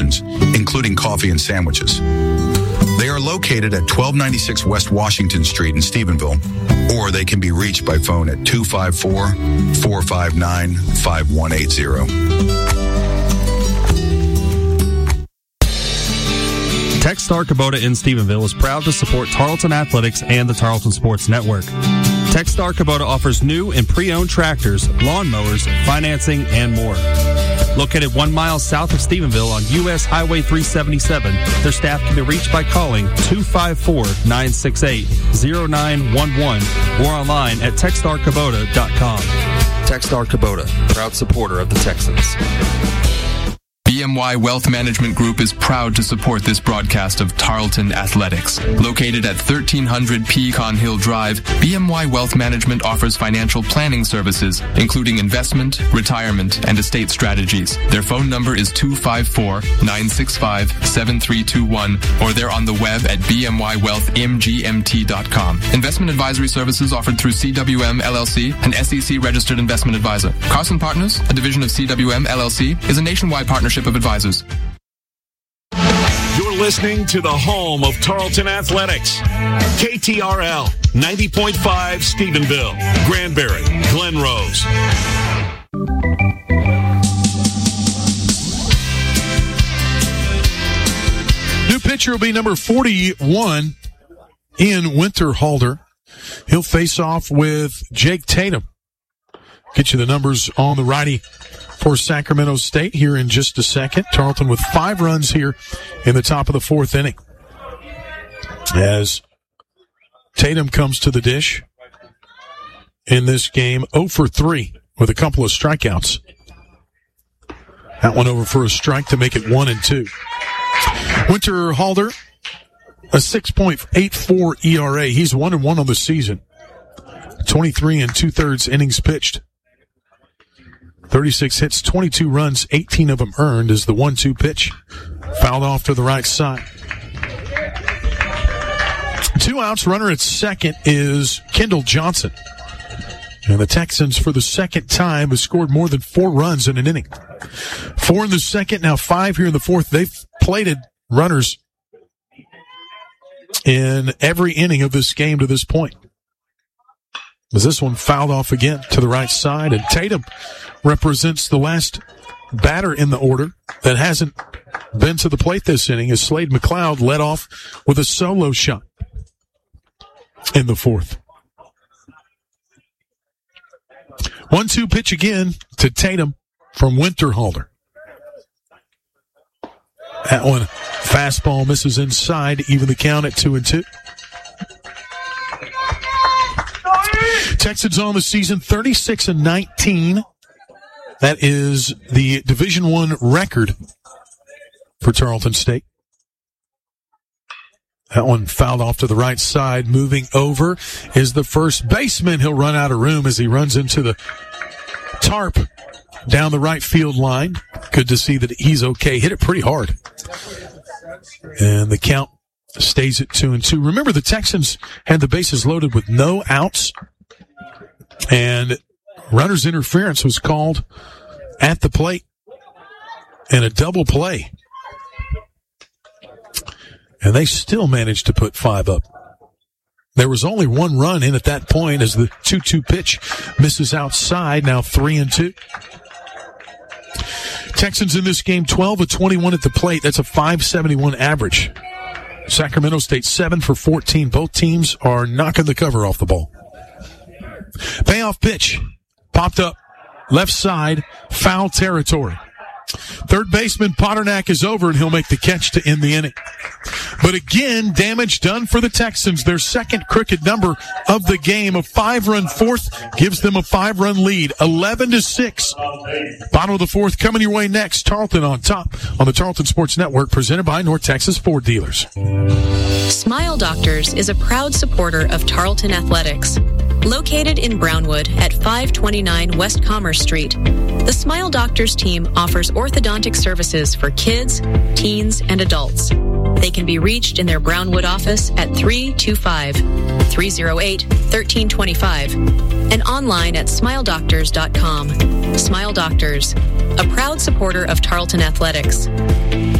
options, including coffee and sandwiches. They are located at 1296 West Washington Street in Stephenville, or they can be reached by phone at 254-459-5180. Techstar Kubota in Stephenville is proud to support Tarleton Athletics and the Tarleton Sports Network. Techstar Kubota offers new and pre-owned tractors, lawnmowers, financing, and more. Located 1 mile south of Stephenville on U.S. Highway 377, their staff can be reached by calling 254-968-0911 or online at techstarkubota.com. Techstar Kubota, proud supporter of the Texans. BMY Wealth Management Group is proud to support this broadcast of Tarleton Athletics. Located at 1300 Pecan Hill Drive, BMY Wealth Management offers financial planning services, including investment, retirement, and estate strategies. Their phone number is 254-965-7321, or they're on the web at bmywealthmgmt.com. Investment advisory services offered through CWM LLC, an SEC-registered investment advisor. Carson Partners, a division of CWM LLC, is a nationwide partnership of advisors. You're listening to the home of Tarleton Athletics. KTRL 90.5 Stephenville, Granbury, Glen Rose. New pitcher will be number 41, Ian Winterhalter. He'll face off with Jake Tatum. Get you the numbers on the righty for Sacramento State here in just a second. Tarleton with 5 runs here in the top of the 4th inning. As Tatum comes to the dish in this game, 0 for 3 with a couple of strikeouts. That one over for a strike to make it 1-2. Winterhalter, a 6.84 ERA. He's 1-1 on the season. 23 2/3 innings pitched. 36 hits, 22 runs, 18 of them earned as the 1-2 pitch fouled off to the right side. 2 outs, runner at second is Kendall Johnson. And the Texans, for the second time, have scored more than 4 runs in an inning. 4 in the second, now 5 here in the 4th. They've plated runners in every inning of this game to this point. As this one fouled off again to the right side, and Tatum represents the last batter in the order that hasn't been to the plate this inning, as Slade McLeod led off with a solo shot in the 4th. 1-2 pitch again to Tatum from Winterhalter. That one, fastball misses inside, even the count at 2-2. Texans on the season 36-19. That is the Division I record for Tarleton State. That one fouled off to the right side. Moving over is the first baseman. He'll run out of room as he runs into the tarp down the right field line. Good to see that he's okay. Hit it pretty hard. And the count stays at 2-2. Remember, the Texans had the bases loaded with no outs, and runner's interference was called at the plate and a double play. And they still managed to put 5 up. There was only 1 run in at that point as the 2-2 pitch misses outside, now 3-2. Texans in this game, 12 of 21 at the plate. That's a .571 average. Sacramento State 7 for 14. Both teams are knocking the cover off the ball. Payoff pitch. Popped up. Left side. Foul territory. Third baseman Potternack is over, and he'll make the catch to end the inning. But again, damage done for the Texans. Their second crooked number of the game. A 5-run 4th gives them a 5-run lead. 11-6. Bottom of the 4th coming your way next. Tarleton on top on the Tarleton Sports Network, presented by North Texas Ford Dealers. Smile Doctors is a proud supporter of Tarleton Athletics. Located in Brownwood at 529 West Commerce Street, the Smile Doctors team offers orthodontic services for kids, teens, and adults. They can be reached in their Brownwood office at 325-308-1325 and online at smiledoctors.com. Smile Doctors, a proud supporter of Tarleton Athletics.